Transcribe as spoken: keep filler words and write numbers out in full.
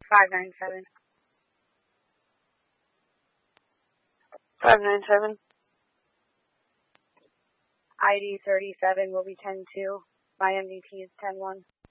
five nine seven. five nine seven. I D thirty-seven will be ten two. My M V P is ten one.